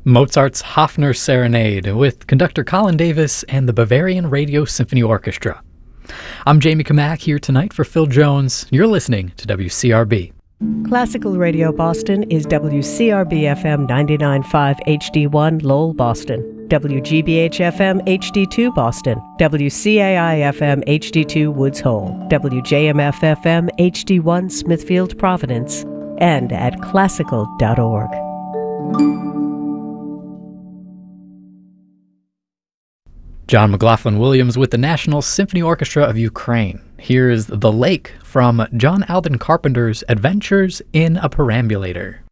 Mozart's Hofner Serenade with conductor Colin Davis and the Bavarian Radio Symphony Orchestra. I'm Jamie Kamak here tonight for Phil Jones. You're listening to WCRB. Classical Radio Boston is WCRB-FM 99.5 HD1 Lowell, Boston, WGBH-FM HD2 Boston, WCAI-FM HD2 Woods Hole, WJMF-FM HD1 Smithfield, Providence, and at classical.org. John McLaughlin-Williams with the National Symphony Orchestra of Ukraine. Here is The Lake from John Alden Carpenter's Adventures in a Perambulator.